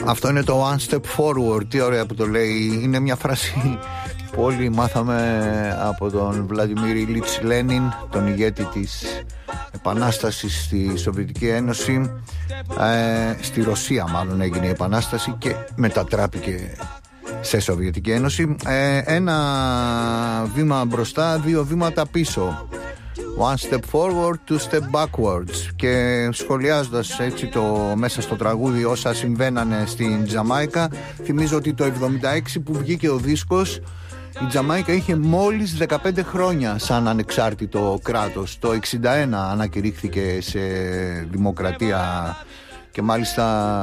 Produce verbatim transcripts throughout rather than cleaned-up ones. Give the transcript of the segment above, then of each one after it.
Αυτό είναι το One Step Forward. Τι ωραία που το λέει. Είναι μια φράση που όλοι μάθαμε από τον Βλαντιμίρ Ιλίτς Λένιν, τον ηγέτη της επανάστασης στη Σοβιετική Ένωση. ε, Στη Ρωσία μάλλον έγινε η επανάσταση και μετατράπηκε σε Σοβιετική Ένωση. ε, Ένα βήμα μπροστά, δύο βήματα πίσω. One step forward, two step backwards. Και σχολιάζοντας έτσι το, μέσα στο τραγούδι όσα συμβαίνανε στην Τζαμάικα, θυμίζω ότι το εβδομήντα έξι που βγήκε ο δίσκος, η Τζαμάικα είχε μόλις δεκαπέντε χρόνια σαν ανεξάρτητο κράτος. Το εξήντα ένα ανακηρύχθηκε σε δημοκρατία, και μάλιστα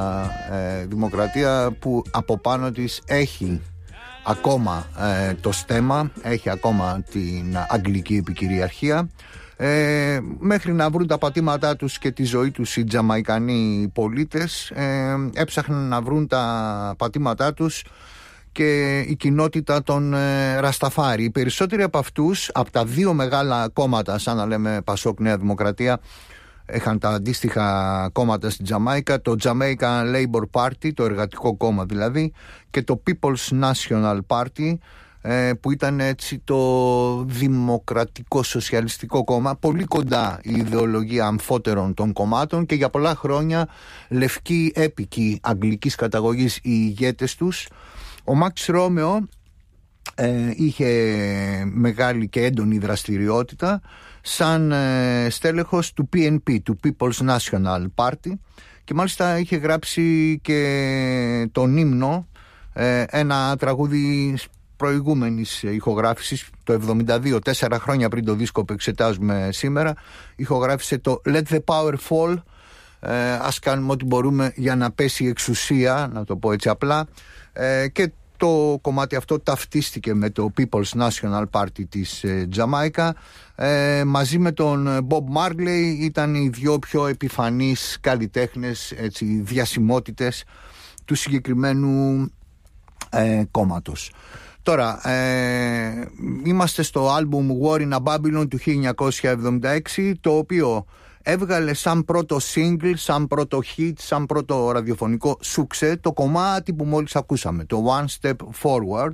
ε, δημοκρατία που από πάνω της έχει ακόμα ε, το στέμμα, έχει ακόμα την αγγλική επικυριαρχία. Ε, μέχρι να βρουν τα πατήματά τους και τη ζωή τους οι Τζαμαϊκανοί πολίτες, ε, έψαχναν να βρουν τα πατήματά τους και η κοινότητα των ε, Ρασταφάρι. Οι περισσότεροι από αυτούς, από τα δύο μεγάλα κόμματα, σαν να λέμε Πασόκ, Νέα Δημοκρατία, είχαν τα αντίστοιχα κόμματα στην Τζαμάικα, το Jamaican Labour Party, το εργατικό κόμμα δηλαδή, και το People's National Party, που ήταν έτσι το δημοκρατικό σοσιαλιστικό κόμμα, πολύ κοντά η ιδεολογία αμφότερων των κομμάτων και για πολλά χρόνια λευκοί έπικοι αγγλικής καταγωγής οι ηγέτες τους. Ο Μαξ Ρόμεο ε, είχε μεγάλη και έντονη δραστηριότητα σαν ε, στέλεχος του πι εν πι, του People's National Party, και μάλιστα είχε γράψει και τον ύμνο, ε, ένα τραγούδι προηγούμενης ηχογράφησης, το εβδομήντα δύο, τέσσερα χρόνια πριν το δίσκο που εξετάζουμε σήμερα. Ηχογράφησε το Let the Power Fall, ε, ας κάνουμε ό,τι μπορούμε για να πέσει η εξουσία, να το πω έτσι απλά, ε, και το κομμάτι αυτό ταυτίστηκε με το People's National Party της ε, Τζαμάικα. Ε, μαζί με τον Bob Marley ήταν οι δυο πιο επιφανείς καλλιτέχνες, έτσι, διασημότητες του συγκεκριμένου ε, κόμματος. Τώρα, ε, είμαστε στο άλμπουμ War in a Babylon του χίλια εννιακόσια εβδομήντα έξι, το οποίο έβγαλε σαν πρώτο single, σαν πρώτο hit, σαν πρώτο ραδιοφωνικό σούξε το κομμάτι που μόλις ακούσαμε, το One Step Forward.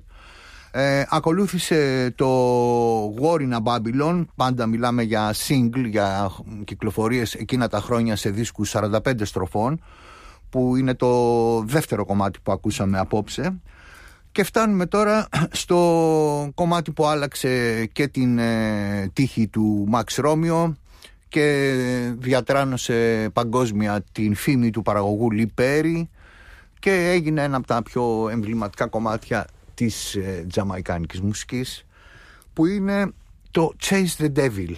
Ε, ακολούθησε το War in a Babylon, πάντα μιλάμε για single, για κυκλοφορίες εκείνα τα χρόνια σε δίσκους σαράντα πέντε στροφών, που είναι το δεύτερο κομμάτι που ακούσαμε απόψε. Και φτάνουμε τώρα στο κομμάτι που άλλαξε και την ε, τύχη του Μαξ Ρόμεο και διατράνωσε παγκόσμια την φήμη του παραγωγού Λι Πέρι και έγινε ένα από τα πιο εμβληματικά κομμάτια της ε, τζαμαϊκάνικης μουσικής, που είναι το Chase the Devil.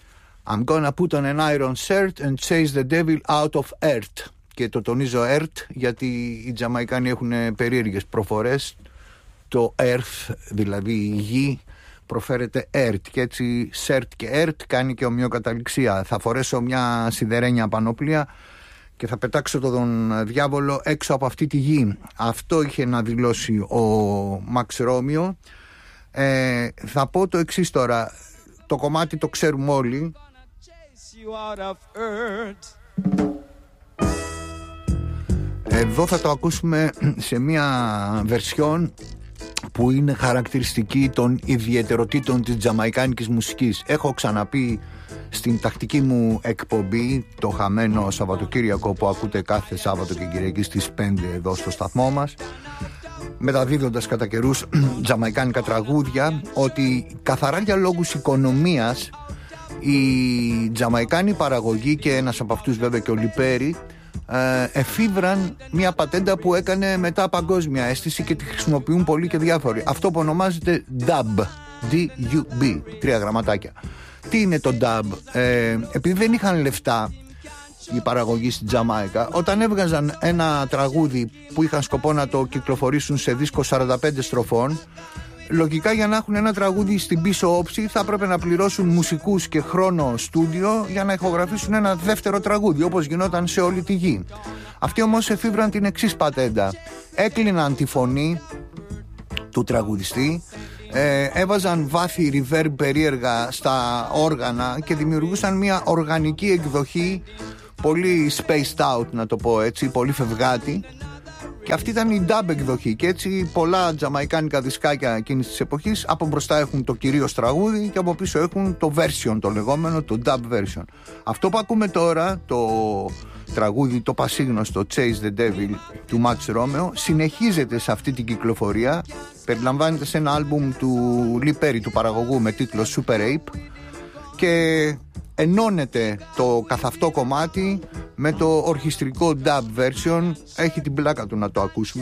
I'm gonna put on an iron shirt and chase the devil out of earth. Και το τονίζω earth γιατί οι Τζαμαϊκάνοι έχουν περίεργες προφορές. Το earth, δηλαδή η γη, προφέρεται earth, και έτσι shirt και earth κάνει και ομοιοκαταληξία. Θα φορέσω μια σιδερένια πανοπλία και θα πετάξω τον διάβολο έξω από αυτή τη γη. Αυτό είχε να δηλώσει ο Μαξ Ρόμεο. Ε, θα πω το εξής τώρα. Το κομμάτι το ξέρουμε όλοι. Εδώ θα το ακούσουμε σε μια βερσιόν που είναι χαρακτηριστική των ιδιαιτεροτήτων της τζαμαϊκάνικης μουσικής. Έχω ξαναπεί στην τακτική μου εκπομπή, το χαμένο Σαββατοκύριακο που ακούτε κάθε Σάββατο και Κυριακή στις πέντε εδώ στο σταθμό μας, μεταδίδοντας κατά καιρούς τζαμαϊκάνικα τραγούδια, ότι καθαρά για λόγους οικονομίας η τζαμαϊκάνη παραγωγή, και ένας από αυτούς βέβαια και ο Λι Πέρι, εφήβραν μια πατέντα που έκανε μετά παγκόσμια αίσθηση και τη χρησιμοποιούν πολλοί και διάφοροι. Αυτό που ονομάζεται dub, D-U-B, τρία γραμματάκια. Τι είναι το dub? Ε, επειδή δεν είχαν λεφτά η παραγωγή στην Τζαμάικα, όταν έβγαζαν ένα τραγούδι που είχαν σκοπό να το κυκλοφορήσουν σε δίσκο σαράντα πέντε στροφών, λογικά για να έχουν ένα τραγούδι στην πίσω όψη θα έπρεπε να πληρώσουν μουσικούς και χρόνο στούντιο για να ηχογραφήσουν ένα δεύτερο τραγούδι, όπως γινόταν σε όλη τη γη. Αυτοί όμως εφήβραν την εξής πατέντα. Έκλειναν τη φωνή του τραγουδιστή, ε, έβαζαν βάθη reverb περίεργα στα όργανα και δημιουργούσαν μια οργανική εκδοχή, πολύ spaced out να το πω έτσι, πολύ φευγάτη, Και αυτή ήταν η dub εκδοχή. Και έτσι πολλά τζαμαϊκάνικα δισκάκια εκείνης της εποχής από μπροστά έχουν το κυρίως τραγούδι και από πίσω έχουν το version, το λεγόμενο, το dub version. Αυτό που ακούμε τώρα, το τραγούδι, το πασίγνωστο Chase the Devil του Max Romeo, συνεχίζεται σε αυτή την κυκλοφορία. Περιλαμβάνεται σε ένα άλμπουμ του Lee Perry, του παραγωγού, με τίτλο Super Ape, και ενώνεται το καθ' αυτό κομμάτι με το ορχιστρικό dub version. Έχει την πλάκα του να το ακούσουμε.